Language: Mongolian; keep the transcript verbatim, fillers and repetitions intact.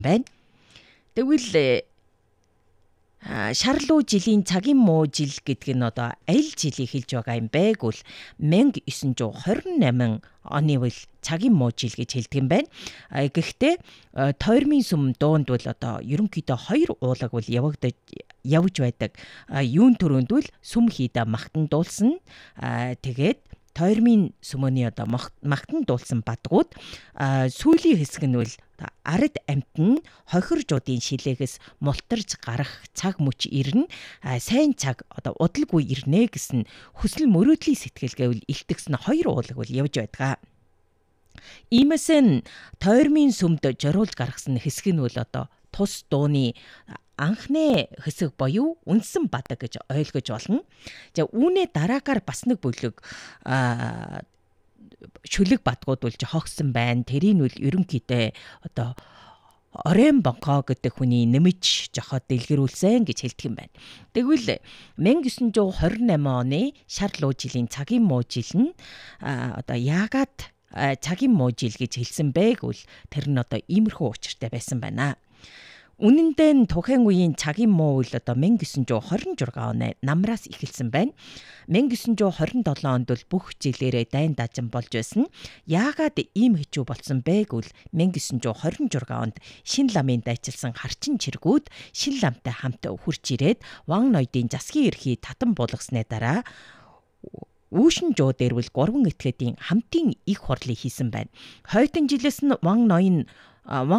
байна. Тэгвэл шарлуу жилийн цагийн муу жил гэдэг нь одоо аль жилийг хэлж байгаа юм бэ гэвэл мянга эсэн зуун хорин найман оны үл цагийн муу жил гэж хэлдэг юм байна. Гэхдээ тойрмын сүм дуунд бол одоо ерөнхийдөө хоёр уулаг бол явагдаж явж байдаг. Юун төрөнд бол сүм хийдэ магтан дуулсан. Тэгээд тойрмын сүмөний одоо магтан дуулсан бадгууд сүүлийн хэсэг нь бол ард амтн хохиржуудын шилээгээс мултарж гарах цаг мөч ирнэ. Сайн цаг одоо удалгүй ирнэ гэсэн хүсэл мөрөөдлийн сэтгэлгээвэл илтгэсэн хоёр уулаг бол явж байдаг. Иймээс нь тойрмын сүмд жируулж гаргасан хэсэг нь бол одоо тус дууны анхны хэсэг боёо үндсэн бадаг гэж ойлгож болно. За үүнээ дараагаар бас нэг бүлэг шүлэг бадгууд болж хогсон байна. Тэрийг нь ерөнхийдөө одоо орен бонхоо гэдэг хүний нэмж жохоод дэлгэрүүлсэн гэж хэлдэг юм байна. Тэгвэл мянга эсэн зуун хорин найман оны шарлуу жилийн цагийн муу жил нь одоо яагаад цагийн муу жил гэж хэлсэн бэ гэвэл тэр нь одоо иймэрхүү учиртай байсан байна. Үнэн дээр тухайн үеийн цагийн муу үл одоо мянга эсэн зуун хорин зургаан оны намраас эхэлсэн байна. мянга эсэн зуун хорин долоон онд бол бүх жилээрээ дайн дажин болж байсан. Яагаад ийм хэцүү болсон бэ гэвэл мянга эсэн зуун хорин зургаан онд шин ламын дайчилсан харчин чиргүүд шин ламтай хамт хурж ирээд ван ноёдын засгийн эрхийг татан буулгасны дараа Үүшин жоо дээр бол гурван этгээдийн хамтын их хурлыг хийсэн байна. Хойтон жилээс нь ван ноён ван